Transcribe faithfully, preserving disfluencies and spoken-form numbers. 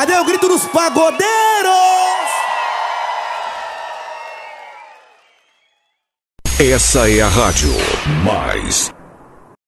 Cadê o grito dos pagodeiros? Essa é a rádio mais